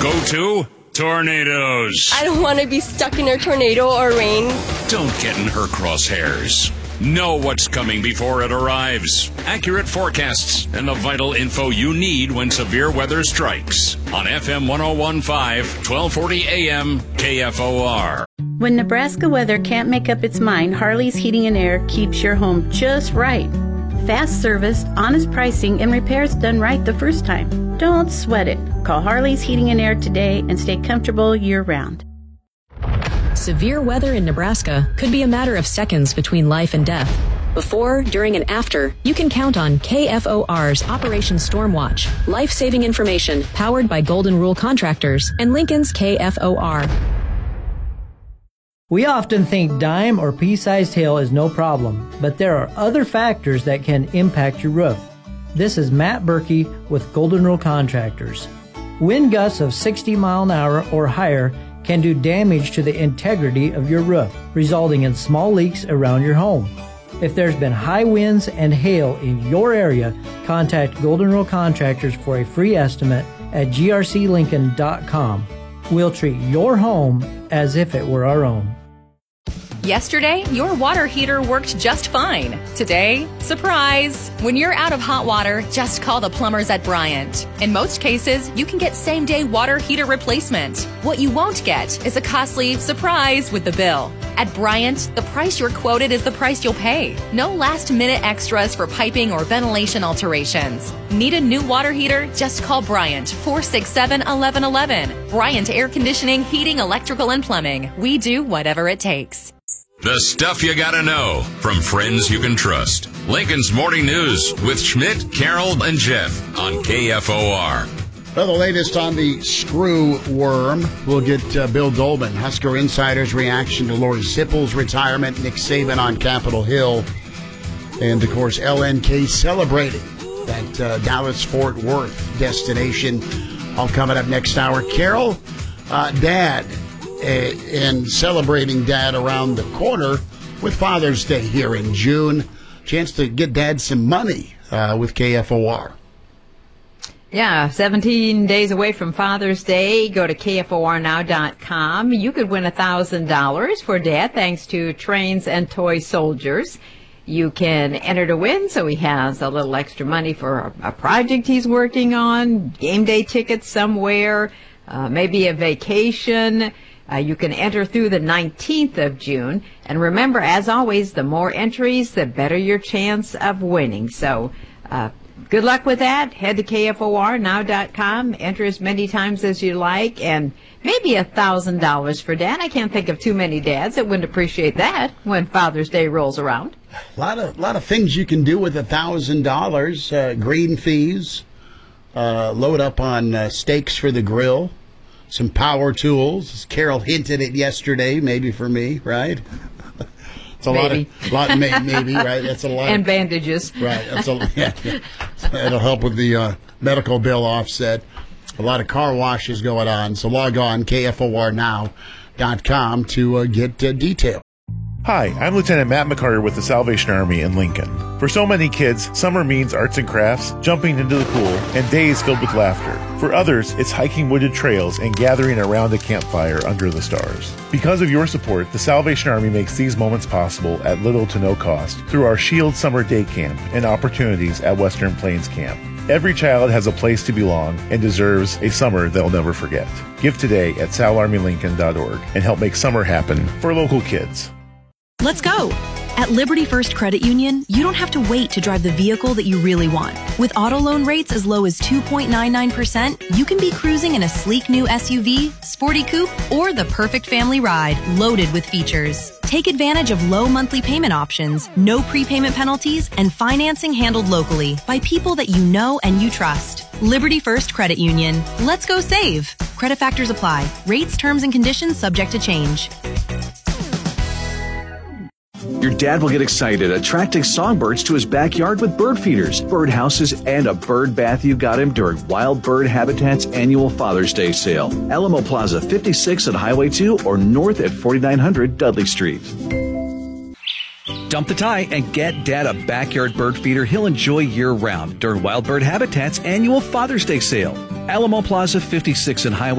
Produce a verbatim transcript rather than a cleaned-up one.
Go-to? Tornadoes. I don't want to be stuck in a tornado or rain. Don't get in her crosshairs. Know what's coming before it arrives. Accurate forecasts and the vital info you need when severe weather strikes. On F M one oh one point five, twelve forty A M, K F O R. When Nebraska weather can't make up its mind, Harley's Heating and Air keeps your home just right. Fast service, honest pricing, and repairs done right the first time. Don't sweat it. Call Harley's Heating and Air today and stay comfortable year-round. Severe weather in Nebraska could be a matter of seconds between life and death. Before, during, and after, you can count on K F O R's Operation Stormwatch, life-saving information powered by Golden Rule Contractors and Lincoln's K F O R. We often think dime or pea-sized hail is no problem, but there are other factors that can impact your roof. This is Matt Berkey with Golden Rule Contractors. Wind gusts of sixty mile an hour or higher can do damage to the integrity of your roof, resulting in small leaks around your home. If there's been high winds and hail in your area, contact Golden Rule Contractors for a free estimate at G R C Lincoln dot com. We'll treat your home as if it were our own. Yesterday, your water heater worked just fine. Today, surprise! When you're out of hot water, just call the plumbers at Bryant. In most cases, you can get same-day water heater replacement. What you won't get is a costly surprise with the bill. At Bryant, the price you're quoted is the price you'll pay. No last-minute extras for piping or ventilation alterations. Need a new water heater? Just call Bryant, four six seven, one one one one. Bryant Air Conditioning, Heating, Electrical, and Plumbing. We do whatever it takes. The stuff you gotta know from friends you can trust. Lincoln's Morning News with Schmidt, Carol, and Jeff on K F O R. Well, the latest on the screw worm. We'll get uh, Bill Dolman, Husker Insider's reaction to Lori Sipple's retirement, Nick Saban on Capitol Hill, and, of course, L N K celebrating that uh, Dallas-Fort Worth destination. All coming up next hour. Carol, uh, Dad, and celebrating Dad around the corner with Father's Day here in June. Chance to get Dad some money uh, with K F O R. Yeah, seventeen days away from Father's Day. Go to K F O R now dot com. You could win one thousand dollars for Dad thanks to Trains and Toy Soldiers. You can enter to win, so he has a little extra money for a, a project he's working on, game day tickets somewhere, uh, maybe a vacation. Uh, you can enter through the nineteenth of June. And remember, as always, the more entries, the better your chance of winning. So uh, good luck with that. Head to K F O R now dot com. Enter as many times as you like. And maybe one thousand dollars for Dad. I can't think of too many dads that wouldn't appreciate that when Father's Day rolls around. A lot of, lot of things you can do with one thousand dollars. Uh, green fees. Uh, load up on uh, steaks for the grill. Some power tools. As Carol hinted at yesterday, maybe for me, right? It's a maybe. lot of, lot, may, maybe, right? That's a lot. And bandages. Right. That's a, yeah, yeah. That'll help with the uh, medical bill offset. A lot of car washes going on. So log on, K F O R now dot com to uh, get uh, details. Hi, I'm Lieutenant Matt McCarter with the Salvation Army in Lincoln. For so many kids, summer means arts and crafts, jumping into the pool, and days filled with laughter. For others, it's hiking wooded trails and gathering around a campfire under the stars. Because of your support, the Salvation Army makes these moments possible at little to no cost through our Shield Summer Day Camp and opportunities at Western Plains Camp. Every child has a place to belong and deserves a summer they'll never forget. Give today at sal army lincoln dot org and help make summer happen for local kids. Let's go! At Liberty First Credit Union, you don't have to wait to drive the vehicle that you really want. With auto loan rates as low as two point nine nine percent, you can be cruising in a sleek new S U V, sporty coupe, or the perfect family ride loaded with features. Take advantage of low monthly payment options, no prepayment penalties, and financing handled locally by people that you know and you trust. Liberty First Credit Union. Let's go save! Credit factors apply. Rates, terms, and conditions subject to change. Your dad will get excited attracting songbirds to his backyard with bird feeders, bird houses, and a bird bath you got him during Wild Bird Habitat's annual Father's Day sale. Alamo Plaza, fifty-six at Highway two or north at forty-nine hundred Dudley Street. Dump the tie and get Dad a backyard bird feeder he'll enjoy year-round during Wild Bird Habitat's annual Father's Day sale. Alamo Plaza, fifty-six at Highway